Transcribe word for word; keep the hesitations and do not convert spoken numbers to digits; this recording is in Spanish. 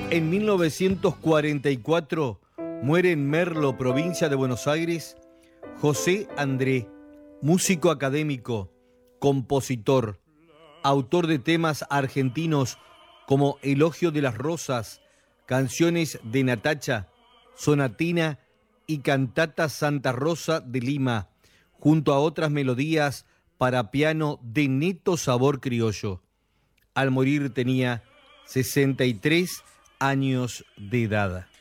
En mil novecientos cuarenta y cuatro muere en Merlo, provincia de Buenos Aires, José André, músico académico, compositor, autor de temas argentinos como Elogio de las Rosas, Canciones de Natacha, Sonatina y Cantata Santa Rosa de Lima, junto a otras melodías para piano de neto sabor criollo. Al morir tenía sesenta y tres años de edad.